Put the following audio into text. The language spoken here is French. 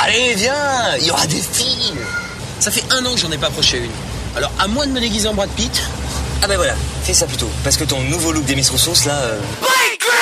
Allez, viens, il y aura des filles. Ça fait 1 an que j'en ai pas approché une. Alors, à moins de me déguiser en Brad Pitt... Ah ben voilà, fais ça plutôt. Parce que ton nouveau look des Miss Roussos, là...